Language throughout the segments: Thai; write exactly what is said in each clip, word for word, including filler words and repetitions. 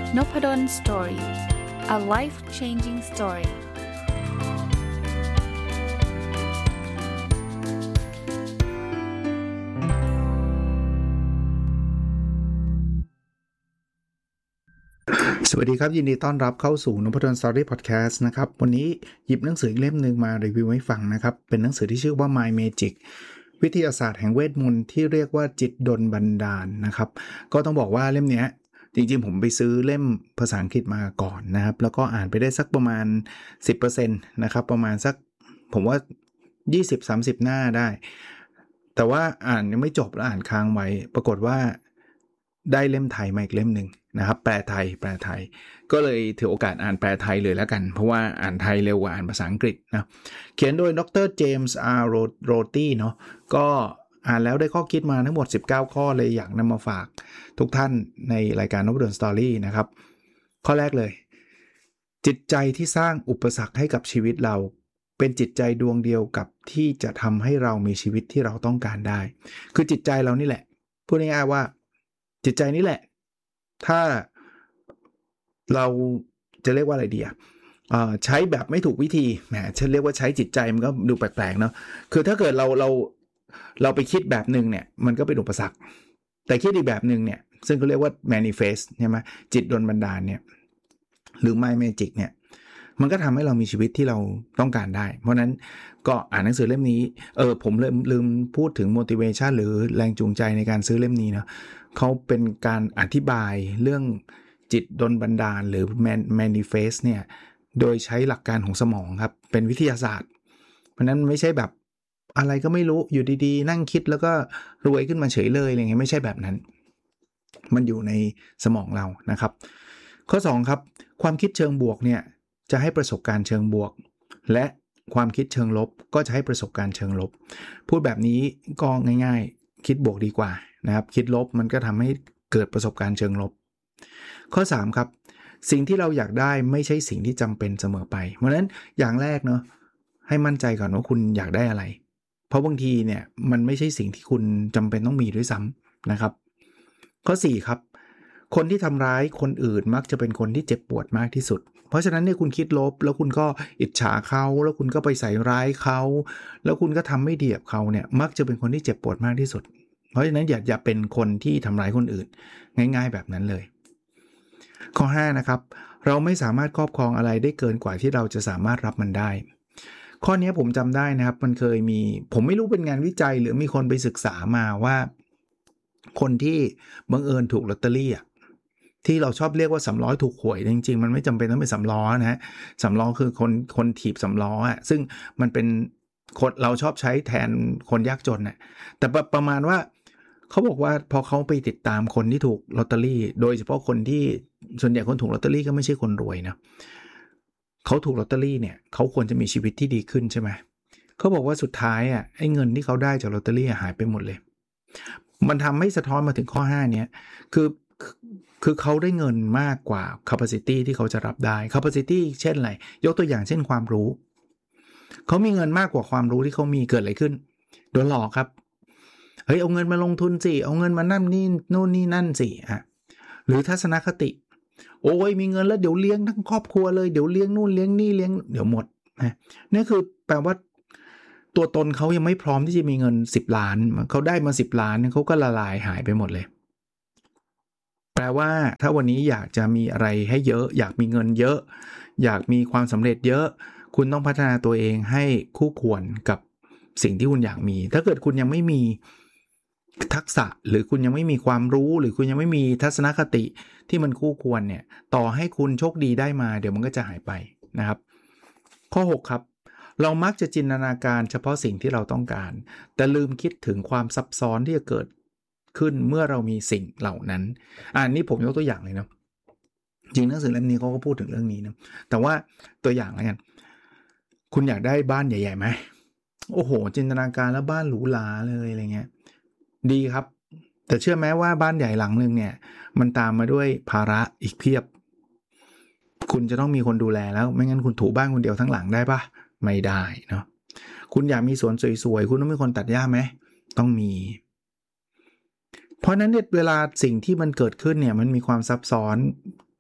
Nopadon Story. A life-changing story. สวัสดีครับยินดีต้อนรับเข้าสู่ Nopadon Story Podcast นะครับวันนี้หยิบหนังสือเล่มนึงมารีวิวให้ฟังนะครับเป็นหนังสือที่ชื่อว่า My Magic วิทยาศาสตร์แห่งเวทมนต์ที่เรียกว่าจิตดลบันดาลนะครับก็ต้องบอกว่าเล่มนี้จริงๆผมไปซื้อเล่มภาษาอังกฤษมาก่อนนะครับแล้วก็อ่านไปได้สักประมาณ สิบเปอร์เซ็นต์ นะครับประมาณสักผมว่า ยี่สิบถึงสามสิบ หน้าได้แต่ว่าอ่านยังไม่จบแล้วอ่านค้างไว้ปรากฏว่าได้เล่มไทยมาอีกเล่มนึงนะครับแปลไทยแปลไทยก็เลยถือโอกาสอ่านแปลไทยเลยแล้วกันเพราะว่าอ่านไทยเร็วกว่าอ่านภาษาอังกฤษนะเขียนโดยดรเจมส์อาร์โรตี้เนาะก็อ่านแล้วได้ข้อคิดมาทั้งหมดสิบเก้าข้อเลยอยากนำมาฝากทุกท่านในรายการ Nopadon Story นะครับข้อแรกเลยจิตใจที่สร้างอุปสรรคให้กับชีวิตเราเป็นจิตใจดวงเดียวกับที่จะทำให้เรามีชีวิตที่เราต้องการได้คือจิตใจเรานี่แหละพูดง่ายๆว่าจิตใจนี่แหละถ้าเราจะเรียกว่าอะไรดีอ่ะใช้แบบไม่ถูกวิธีแหมฉันเรียกว่าใช้จิตใจมันก็ดูแปลกๆเนาะคือถ้าเกิดเราเราเราไปคิดแบบนึงเนี่ยมันก็เป็นอุปสรรคแต่คิดอีกแบบนึงเนี่ยซึ่งเขาเรียกว่า manifest ใช่ไหมจิตดลบันดาลเนี่ยหรือ My Magic เนี่ยมันก็ทำให้เรามีชีวิตที่เราต้องการได้เพราะนั้นก็อ่านหนังสือเล่มนี้เออผมลืมลืมพูดถึง motivation หรือแรงจูงใจในการซื้อเล่มนี้นะเขาเป็นการอธิบายเรื่องจิตดลบันดาลหรือ manifest เนี่ยโดยใช้หลักการของสมองครับเป็นวิทยาศาสตร์เพราะนั้นไม่ใช่แบบอะไรก็ไม่รู้อยู่ดีๆนั่งคิดแล้วก็รวยขึ้นมาเฉยเลยอะไรเงี้ยไม่ใช่แบบนั้นมันอยู่ในสมองเรานะครับข้อสองครับความคิดเชิงบวกเนี่ยจะให้ประสบการณ์เชิงบวกและความคิดเชิงลบก็จะให้ประสบการณ์เชิงลบพูดแบบนี้ก็ง่ายๆคิดบวกดีกว่านะครับคิดลบมันก็ทำให้เกิดประสบการณ์เชิงลบข้อสามครับสิ่งที่เราอยากได้ไม่ใช่สิ่งที่จำเป็นเสมอไปเพราะฉะนั้นอย่างแรกเนาะให้มั่นใจก่อนว่าคุณอยากได้อะไรเพราะบางทีเนี่ยมันไม่ใช่สิ่งที่คุณจำเป็นต้องมีด้วยซ้ำนะครับข้อสี่ครับคนที่ทำร้ายคนอื่นมักจะเป็นคนที่เจ็บปวดมากที่สุดเพราะฉะนั้นเนี่ยคุณคิดลบแล้วคุณก็อิจฉาเขาแล้วคุณก็ไปใส่ร้ายเขาแล้วคุณก็ทำไม่ดีกับเขาเนี่ยมักจะเป็นคนที่เจ็บปวดมากที่สุดเพราะฉะนั้นอย่าอย่าเป็นคนที่ทำร้ายคนอื่นง่ายๆแบบนั้นเลยข้อห้านะครับเราไม่สามารถครอบครองอะไรได้เกินกว่าที่เราจะสามารถรับมันได้ข้อนี้ผมจำได้นะครับมันเคยมีผมไม่รู้เป็นงานวิจัยหรือมีคนไปศึกษามาว่าคนที่บังเอิญถูกลอตเตอรี่อ่ะที่เราชอบเรียกว่าสำล้อถูกหวยจริงๆมันไม่จำเป็นต้องเป็นสำล้อนะฮะสำล้อคือคนคนถีบสำล้ออ่ะซึ่งมันเป็นคนเราชอบใช้แทนคนยากจนน่ะแต่ประมาณว่าเขาบอกว่าพอเขาไปติดตามคนที่ถูกลอตเตอรี่โดยเฉพาะคนที่ส่วนใหญ่คนถูกลอตเตอรี่ก็ไม่ใช่คนรวยนะเขาถูกลอตเตอรี่เนี่ยเขาควรจะมีชีวิตที่ดีขึ้นใช่ไหมเขาบอกว่าสุดท้ายอ่ะไอ้เงินที่เขาได้จากลอตเตอรี่หายไปหมดเลยมันทำให้สะท้อนมาถึงข้อห้าเนี้ยคือคือเขาได้เงินมากกว่า capacity ที่เขาจะรับได้ capacity เช่นอะไรยกตัวอย่างเช่นความรู้เขามีเงินมากกว่าความรู้ที่เขามีเกิดอะไรขึ้นโดนหลอกครับเฮ้ยเอาเงินมาลงทุนสิเอาเงินมานั่นนี่นู่นนี่นั่นสิอ่ะหรือทัศนคติโอ้ยมีเงินแล้วเดี๋ยวเลี้ยงทั้งครอบครัวเลยเดี๋ยวเลี้ยงนู่นเลี้ยงนี่เลี้ยงเดี๋ยวหมดนะนี่คือแปลว่าตัวตนเขายังไม่พร้อมที่จะมีเงินสิบล้านเขาได้มาสิบล้านเขาก็ละลายหายไปหมดเลยแปลว่าถ้าวันนี้อยากจะมีอะไรให้เยอะอยากมีเงินเยอะอยากมีความสำเร็จเยอะคุณต้องพัฒนาตัวเองให้คู่ควรกับสิ่งที่คุณอยากมีถ้าเกิดคุณยังไม่มีทักษะหรือคุณยังไม่มีความรู้หรือคุณยังไม่มีทัศนคติที่มันคู่ควรเนี่ยต่อให้คุณโชคดีได้มาเดี๋ยวมันก็จะหายไปนะครับข้อหกครับเรามักจะจินตนาการเฉพาะสิ่งที่เราต้องการแต่ลืมคิดถึงความซับซ้อนที่จะเกิดขึ้นเมื่อเรามีสิ่งเหล่านั้นอ่านี่ผมยกตัวอย่างเลยนะจริงหนังสือเล่มนี้เขาก็พูดถึงเรื่องนี้นะแต่ว่าตัวอย่างแล้วกันคุณอยากได้บ้านใหญ่ๆไหมโอ้โหจินตนาการแล้วบ้านหรูหราเลยอะไรเงี้ยดีครับแต่เชื่อไหมว่าบ้านใหญ่หลังนึงเนี่ยมันตามมาด้วยภาระอีกเพียบคุณจะต้องมีคนดูแลแล้วไม่งั้นคุณถูบ้านคนเดียวทั้งหลังได้ปะไม่ได้เนาะคุณอยากมีสวนสวยๆคุณต้องมีคนตัดหญ้าไหมต้องมีเพราะนั้นเนี่ยเวลาสิ่งที่มันเกิดขึ้นเนี่ยมันมีความซับซ้อน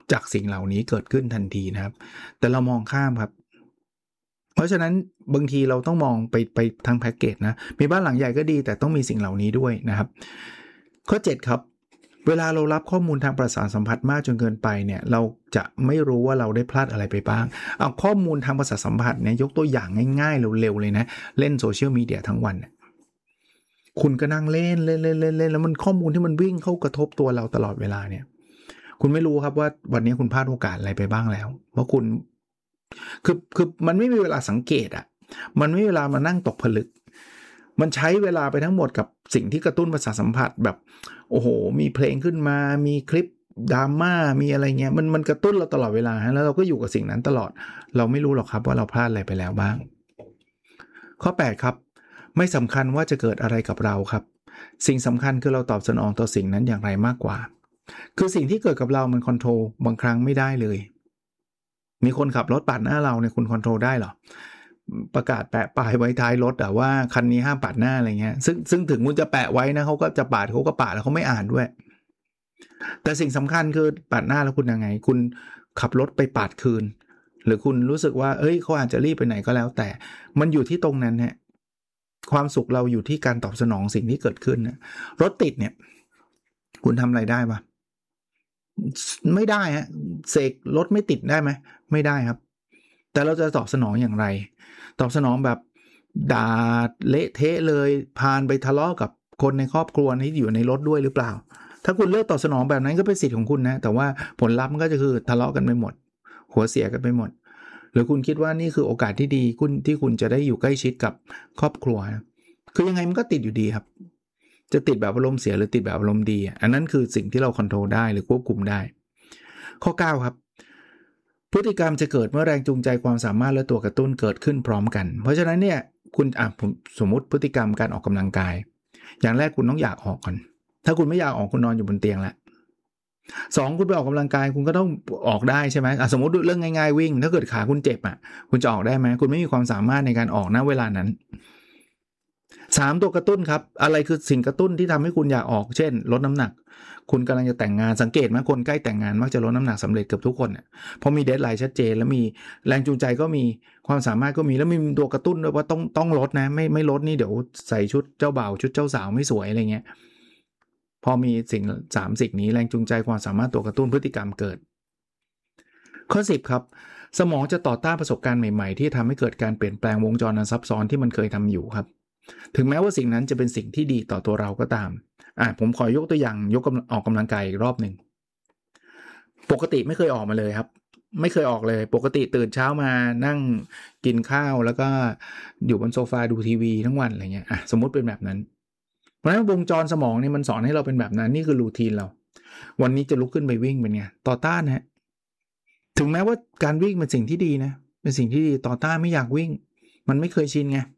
จากสิ่งเหล่านี้เกิดขึ้นทันทีนะครับแต่เรามองข้ามครับเพราะฉะนั้นบางทีเราต้องมองไปไปทางแพ็กเกจนะมีบ้านหลังใหญ่ก็ดีแต่ต้องมีสิ่งเหล่านี้ด้วยนะครับข้อเจ็ดครับเวลาเรารับข้อมูลทางประสาทสัมผัสมากจนเกินไปเนี่ยเราจะไม่รู้ว่าเราได้พลาดอะไรไปบ้างเอาข้อมูลทางประสาทสัมผัสเนี่ยยกตัวอย่างง่ายๆเร็วๆเลยนะเล่นโซเชียลมีเดียทั้งวันคุณก็นั่งเล่นเล่นเล่นเล่นเล่นแล้วมันข้อมูลที่มันวิ่งเข้ากระทบตัวเราตลอดเวลาเนี่ยคุณไม่รู้ครับว่าวันนี้คุณพลาดโอกาสอะไรไปบ้างแล้วเพราะคุณคือคือมันไม่มีเวลาสังเกตอ่ะมันไม่มีเวลามานั่งตกผลึกมันใช้เวลาไปทั้งหมดกับสิ่งที่กระตุ้นประสาทสัมผัสแบบโอ้โหมีเพลงขึ้นมามีคลิปดราม่ามีอะไรเงี้ยมันมันกระตุ้นเราตลอดเวลาฮะแล้วเราก็อยู่กับสิ่งนั้นตลอดเราไม่รู้หรอกครับว่าเราพลาดอะไรไปแล้วบ้างข้อแปดครับไม่สำคัญว่าจะเกิดอะไรกับเราครับสิ่งสำคัญคือเราตอบสนองต่อสิ่งนั้นอย่างไรมากกว่าคือสิ่งที่เกิดกับเรามันคอนโทรลบางครั้งไม่ได้เลยมีคนขับรถปาดหน้าเราเนี่ยคุณคอนโทรลได้หรอประกาศแปะป้ายไว้ท้ายรถอะว่าคันนี้ห้ามปาดหน้าอะไรเงี้ยซึ่งซึ่งถึงคุณจะแปะไว้นะเขาก็จะปาดเขาก็ปาดแล้วเขาไม่อ่านด้วยแต่สิ่งสำคัญคือปาดหน้าแล้วคุณยังไงคุณขับรถไปปาดคืนหรือคุณรู้สึกว่าเอ้ยเขาอาจจะรีบไปไหนก็แล้วแต่มันอยู่ที่ตรงนั้นฮะความสุขเราอยู่ที่การตอบสนองสิ่งที่เกิดขึ้นนะรถติดเนี่ยคุณทำอะไรได้ปะไม่ได้ฮะเสกรถไม่ติดได้ไหมไม่ได้ครับแต่เราจะตอบสนองอย่างไรตอบสนองแบบด่าเละเทะเลยพานไปทะเลาะกับคนในครอบครัวที่อยู่ในรถด้วยหรือเปล่าถ้าคุณเลือกตอบสนองแบบนั้นก็เป็นสิทธิ์ของคุณนะแต่ว่าผลลัพธ์มันก็จะคือทะเลาะกันไปหมดหัวเสียกันไปหมดหรือคุณคิดว่านี่คือโอกาสที่ดีคุณที่คุณจะได้อยู่ใกล้ชิดกับครอบครัวคือยังไงมันก็ติดอยู่ดีครับจะติดแบบอารมณ์เสียหรือติดแบบอารมณ์ดีอันนั้นคือสิ่งที่เราคอนโทรลได้หรือควบคุมได้ข้อเก้าครับพฤติกรรมจะเกิดเมื่อแรงจูงใจความสามารถและตัวกระตุ้นเกิดขึ้นพร้อมกันเพราะฉะนั้นเนี่ยคุณอ่ะผมสมมุติพฤติกรรมการออกกำลังกายอย่างแรกคุณต้องอยากออกก่อนถ้าคุณไม่อยากออกคุณนอนอยู่บนเตียงแหละสองคุณไปออกกำลังกายคุณก็ต้องออกได้ใช่ไหมอ่ะสมมติเรื่องง่ายๆวิ่งถ้าเกิดขาคุณเจ็บอ่ะคุณจะออกได้ไหมคุณไม่มีความสามารถในการออกณเวลานั้นสามตัวกระตุ้นครับอะไรคือสิ่งกระตุ้นที่ทำให้คุณอยากออกเช่นลดน้ำหนักคุณกำลังจะแต่งงานสังเกตไหมคนใกล้แต่งงานมักจะลดน้ำหนักสำเร็จเกือบทุกคนเนี่ยเพราะมีเดดไลน์ชัดเจนแล้วมีแรงจูงใจก็มีความสามารถก็มีแล้วมีตัวกระตุ้นด้วยว่าต้องต้องลดนะไม่ไม่ลดนี่เดี๋ยวใส่ชุดเจ้าบ่าวชุดเจ้าสาวไม่สวยอะไรเงี้ยพอมีสิ่งสามสิ่งนี้แรงจูงใจความสามารถตัวกระตุ้นพฤติกรรมเกิดข้อสิบครับสมองจะต่อต้านประสบการณ์ใหม่ๆที่ทำให้เกิดการเปลี่ยนแปลงวงจรอันซับซ้อนที่มันเคยทำอยู่ครับถึงแม้ว่าสิ่งนั้นจะเป็นสิ่งที่ดีต่อตัวเราก็ตามอ่ะผมขอยกตัวอย่างยกออกกำลังกายอีกรอบหนึ่งปกติไม่เคยออกมาเลยครับไม่เคยออกเลยปกติตื่นเช้ามานั่งกินข้าวแล้วก็อยู่บนโซฟาดูทีวีทั้งวันอะไรเงี้ยอ่ะสมมติเป็นแบบนั้นเพราะฉะนั้นวงจรสมองนี่มันสอนให้เราเป็นแบบนั้นนี่คือรูทีนเราวันนี้จะลุกขึ้นไปวิ่งเป็นไงต่อต้านฮะถึงแม้ว่าการวิ่งเป็นสิ่งที่ดีนะเป็นสิ่งที่ดีต่อต้านไม่อยากวิ่งมันไม่เคยชินไง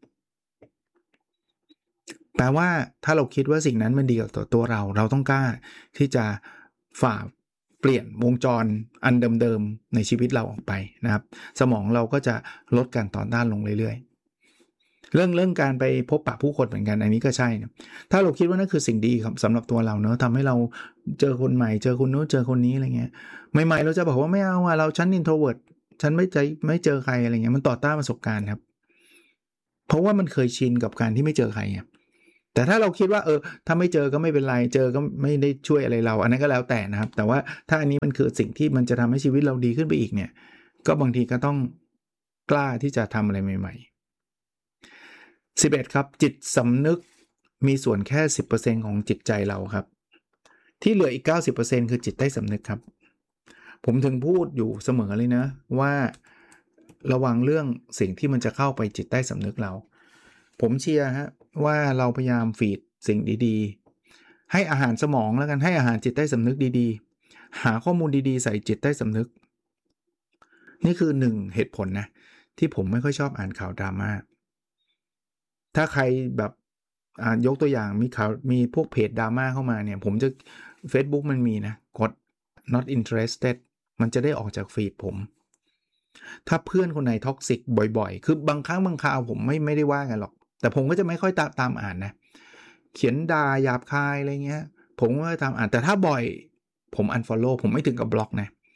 แปลว่าถ้าเราคิดว่าสิ่งนั้นมันดีกับตัวตัวเราเราต้องกล้าที่จะฝ่าเปลี่ยนวงจรอันเดิมๆในชีวิตเราออกไปนะครับสมองเราก็จะลดการต่อต้านลงเรื่อยๆเรื่องเรื่องการไปพบปะผู้คนเหมือนกันอันนี้ก็ใช่นะถ้าเราคิดว่านั่นคือสิ่งดีครับสำหรับตัวเราเนอะทำให้เราเจอคนใหม่เจอคนนู้นเจอคนนี้อะไรเงี้ยใหม่ๆเราจะบอกว่าไม่เอาอะเราฉัน introvert ฉันไม่ใจไม่เจอใครอะไรเงี้ยมันต่อต้านประสบการณ์ครับเพราะว่ามันเคยชินกับการที่ไม่เจอใครอ่ะแต่ถ้าเราคิดว่าเออถ้าไม่เจอก็ไม่เป็นไรเจอก็ไม่ได้ช่วยอะไรเราอันนั้นก็แล้วแต่นะครับแต่ว่าถ้าอันนี้มันคือสิ่งที่มันจะทำให้ชีวิตเราดีขึ้นไปอีกเนี่ยก็บางทีก็ต้องกล้าที่จะทำอะไรใหม่ๆสิบเอ็ดครับจิตสำนึกมีส่วนแค่ สิบเปอร์เซ็นต์ ของจิตใจเราครับที่เหลืออีก เก้าสิบเปอร์เซ็นต์ คือจิตใต้สำนึกครับผมถึงพูดอยู่เสมอเลยนะว่าระวังเรื่องสิ่งที่มันจะเข้าไปจิตใต้สำนึกเราผมเชียร์ฮะว่าเราพยายามฟีดสิ่งดีๆให้อาหารสมองแล้วกันให้อาหารจิตใต้สำนึกดีๆหาข้อมูลดีๆใส่จิตใต้สำนึกนี่คือหนึ่งเหตุผลนะที่ผมไม่ค่อยชอบอ่านข่าวดราม่าถ้าใครแบบอ่ายกตัวอย่างมีข่าวมีพวกเพจดราม่าเข้ามาเนี่ยผมจะ Facebook มันมีนะกด not interested มันจะได้ออกจากฟีดผมถ้าเพื่อนคนไหนท็อกซิกบ่อยๆคือบางครั้งบางคราวผมไม่ไม่ได้ว่ากันหรอกแต่ผมก็จะไม่ค่อยตามตามอ่านนะเขียนด่าหยาบคายอะไรเงี้ยผมก็ตามอ่านแต่ถ้าบ่อยผม unfollow ผมไม่ถึงกับบล็อกนะ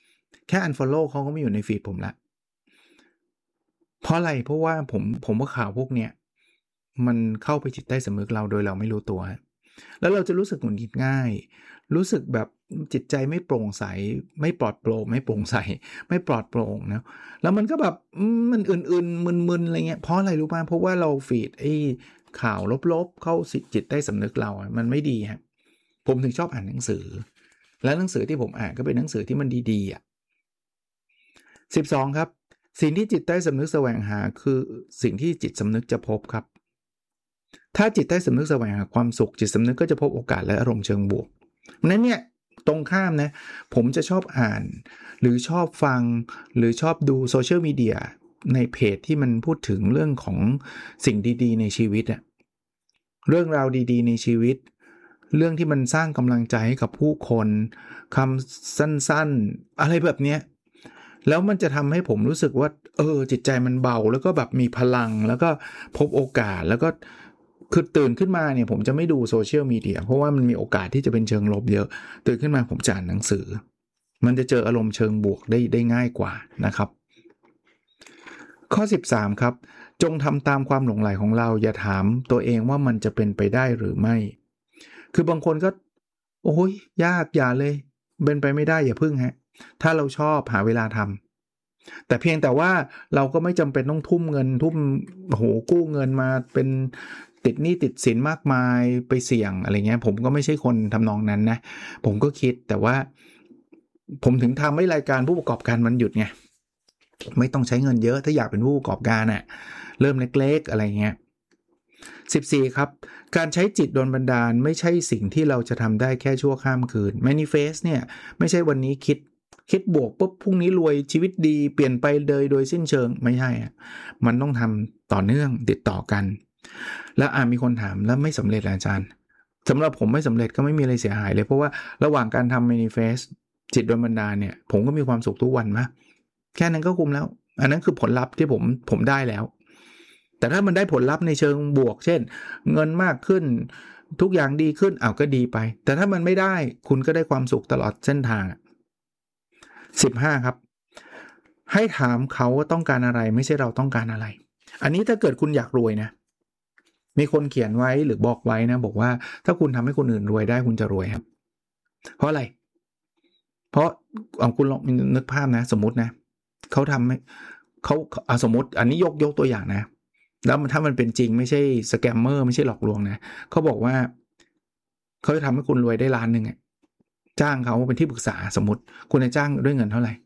แค่ unfollow เขาก็ไม่อยู่ในฟีดผมละเพราะอะไรเพราะว่าผมผมว่าข่าวพวกเนี้ยมันเข้าไปจิตใต้สำนึกเราโดยเราไม่รู้ตัวแล้วเราจะรู้สึกหงุดหงิดง่ายรู้สึกแบบจิตใจไม่โปร่งใสไม่ปลอดโปร่งไม่โปร่งใสไม่ปลอดโปร่งนะแล้วมันก็แบบมันอื่นๆมึนๆอะไรเงี้ยเพราะอะไรรู้ป่ะเพราะว่าเราฟีดไอ้ข่าวลบๆเข้าจิตใต้สำนึกเรามันไม่ดีฮะผมถึงชอบอ่านหนังสือและหนังสือที่ผมอ่านก็เป็นหนังสือที่มันดีๆอ่ะสิบสองครับสิ่งที่จิตใต้สำนึกแสวงหาคือสิ่งที่จิตสำนึกจะพบครับถ้าจิตใต้สำนึกแสวงหาความสุขจิตสำนึกก็จะพบโอกาสและอารมณ์เชิงบวกนั้นเนี่ยตรงข้ามนะผมจะชอบอ่านหรือชอบฟังหรือชอบดูโซเชียลมีเดียในเพจที่มันพูดถึงเรื่องของสิ่งดีๆในชีวิตอะเรื่องราวดีๆในชีวิตเรื่องที่มันสร้างกำลังใจให้กับผู้คนคำสั้นๆอะไรแบบเนี้ยแล้วมันจะทำให้ผมรู้สึกว่าเออจิตใจมันเบาแล้วก็แบบมีพลังแล้วก็พบโอกาสแล้วก็คือตื่นขึ้นมาเนี่ยผมจะไม่ดูโซเชียลมีเดียเพราะว่ามันมีโอกาสที่จะเป็นเชิงลบเยอะตื่นขึ้นมาผมจะอ่านหนังสือมันจะเจออารมณ์เชิงบวกได้ได้ง่ายกว่านะครับข้อสิบสามครับจงทำตามความหลงใหลของเราอย่าถามตัวเองว่ามันจะเป็นไปได้หรือไม่คือบางคนก็โอ้ยยากอย่าเลยเป็นไปไม่ได้อย่าพึ่งฮะถ้าเราชอบหาเวลาทำแต่เพียงแต่ว่าเราก็ไม่จำเป็นต้องทุ่มเงินทุ่มโหกู้เงินมาเป็นติดหนี้ติดสินมากมายไปเสี่ยงอะไรเงี้ยผมก็ไม่ใช่คนทำนองนั้นนะผมก็คิดแต่ว่าผมถึงทำให้รายการผู้ประกอบการมันหยุดไงไม่ต้องใช้เงินเยอะถ้าอยากเป็นผู้ประกอบการน่ะเริ่มเล็กๆอะไรเงี้ยสิบสี่ครับการใช้จิตโดนบันดาลไม่ใช่สิ่งที่เราจะทำได้แค่ชั่วข้ามคืน Manifest เนี่ยไม่ใช่วันนี้คิดคิดบวกปุ๊บพรุ่งนี้รวยชีวิตดีเปลี่ยนไปเลยโดยสิ้นเชิงไม่ใช่อ่ะมันต้องทำต่อเนื่องติดต่อกันแล้วอาจมีคนถามแล้วไม่สำเร็จอาจารย์สำหรับผมไม่สำเร็จก็ไม่มีอะไรเสียหายเลยเพราะว่าระหว่างการทำ Manifest จิตโดนบันดาลเนี่ยผมก็มีความสุขทุกวันมากแค่นั้นก็คุ้มแล้วอันนั้นคือผลลัพธ์ที่ผมผมได้แล้วแต่ถ้ามันได้ผลลัพธ์ในเชิงบวกเช่นเงินมากขึ้นทุกอย่างดีขึ้นอ้าวก็ดีไปแต่ถ้ามันไม่ได้คุณก็ได้ความสุขตลอดเส้นทางสิบห้าครับให้ถามเขาว่าต้องการอะไรไม่ใช่เราต้องการอะไรอันนี้ถ้าเกิดคุณอยากรวยนะมีคนเขียนไว้หรือบอกไว้นะบอกว่าถ้าคุณทำให้คนอื่นรวยได้คุณจะรวยครับเพราะอะไรเพราะเอาคุณลองนึกภาพนะสมมุตินะเขาทำให้เขาเอาสมมติอันนี้ยกยกตัวอย่างนะแล้วถ้ามันเป็นจริงไม่ใช่สแกมเมอร์ไม่ใช่หลอกลวงนะเขาบอกว่าเขาจะทำให้คุณรวยได้ล้านหนึ่งอ่ะจ้างเขาเป็นที่ปรึกษาสมมติคุณจะจ้างด้วยเงินเท่าไหร่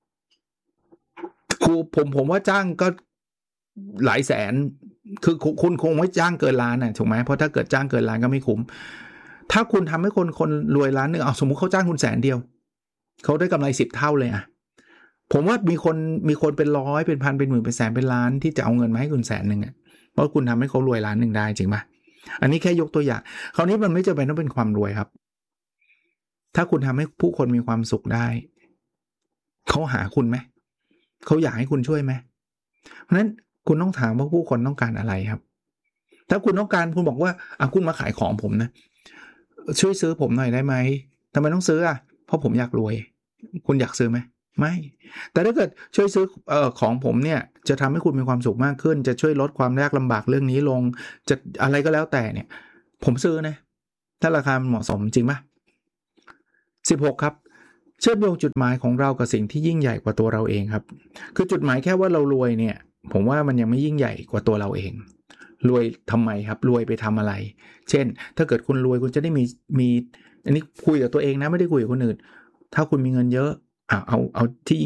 ครูผมผมว่าจ้างก็หลายแสนคือคุณคงไม่จ้างเกินล้านน่ะถูกไหมเพราะถ้าเกิดจ้างเกินล้านก็ไม่คุ้มถ้าคุณทำให้คนคนรวยล้านหนึ่งเอาสมมุติเขาจ้างคุณแสนเดียวเขาได้กำไรสิบเท่าเลยอ่ะผมว่ามีคนมีคนเป็นร้อยเป็นพันเป็นหมื่นเป็นแสนเป็นล้านที่จะเอาเงินมาให้คุณแสนหนึ่งอ่ะเพราะคุณทำให้เขารวยล้านหนึ่งได้จริงป่ะอันนี้แค่ยกตัวอย่างคราวนี้มันไม่จำเป็นต้องเป็นความรวยครับถ้าคุณทำให้ผู้คนมีความสุขได้เขาหาคุณไหมเขาอยากให้คุณช่วยไหมเพราะฉะนั้นคุณต้องถามว่าผู้คนต้องการอะไรครับถ้าคุณต้องการคุณบอกว่าอ่ะคุณมาขายของผมนะช่วยซื้อผมหน่อยได้ไหมทำไมต้องซื้ออ่ะเพราะผมอยากรวยคุณอยากซื้อไหมไม่แต่ถ้าเกิดช่วยซื้อเอ่อของผมเนี่ยจะทำให้คุณมีความสุขมากขึ้นจะช่วยลดความยากลำบากเรื่องนี้ลงจะอะไรก็แล้วแต่เนี่ยผมซื้อนะถ้าราคาเหมาะสมจริงป่ะสิบหกครับเชื่อมโยงจุดหมายของเรากับสิ่งที่ยิ่งใหญ่กว่าตัวเราเองครับคือจุดหมายแค่ว่าเรารวยเนี่ยผมว่ามันยังไม่ยิ่งใหญ่กว่าตัวเราเองรวยทำไมครับรวยไปทำอะไรเช่นถ้าเกิดคุณรวยคุณจะได้มีมีอันนี้คุยกับตัวเองนะไม่ได้คุยกับคนอื่นถ้าคุณมีเงินเยอะอ่ะเอาเอาที่